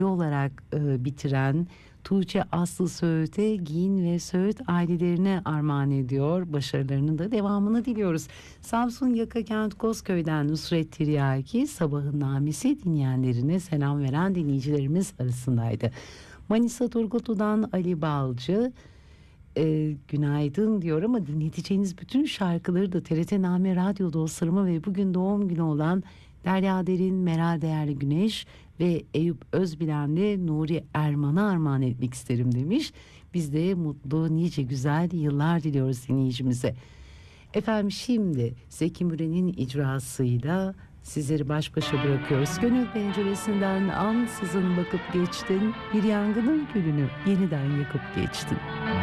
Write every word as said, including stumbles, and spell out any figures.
olarak e, bitiren Tuğçe Aslı Söğüt'e Giyin ve Söğüt ailelerine armağan ediyor. Başarılarının da devamını diliyoruz. Samsun Yakakent Kozköy'den Nusret Tiryaki sabahın namesi dinleyenlerine selam veren dinleyicilerimiz arasındaydı. Manisa Turgutlu'dan Ali Balcı e, günaydın diyor ama dinleteceğiniz bütün şarkıları da T R T Name Radyo dostlarıma ve bugün doğum günü olan Derya Derin, Meral Değerli Güneş ve Eyüp Özbilen'le Nuri Erman'a armağan etmek isterim demiş. Biz de mutlu, nice güzel yıllar diliyoruz dinleyicimize. Efendim şimdi Zeki Müren'in icrasıyla sizleri baş başa bırakıyoruz. Gönül penceresinden ansızın bakıp geçtin, bir yangının külünü yeniden yakıp geçtin.